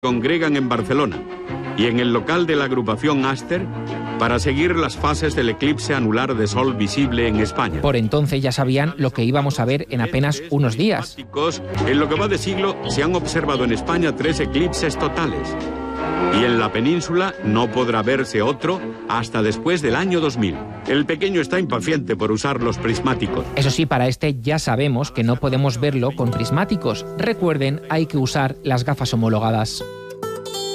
congregan en Barcelona y en el local de la agrupación Aster para seguir las fases del eclipse anular de sol visible en España. Por entonces ya sabían lo que íbamos a ver en apenas unos días. En lo que va de siglo se han observado en España 3 eclipses totales. Y en la península no podrá verse otro hasta después del año 2000. El pequeño está impaciente por usar los prismáticos. Eso sí, para este ya sabemos que no podemos verlo con prismáticos. Recuerden, hay que usar las gafas homologadas.